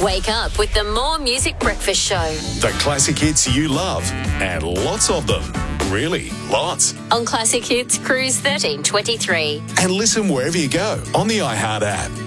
Wake up with the More Music Breakfast Show The classic hits you love, and lots of them. Really, lots. on Classic Hits Cruise 1323. And listen wherever you go on the iHeart app.